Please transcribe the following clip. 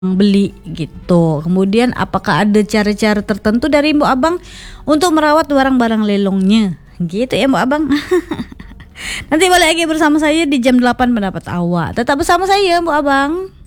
beli gitu. Kemudian apakah ada cara-cara tertentu dari Mbok Abang untuk merawat barang-barang lelongnya? Gitu ya Mbok Abang. Nanti balik lagi bersama saya di jam 8 pendapat awak. Tetap bersama saya Mbok Abang.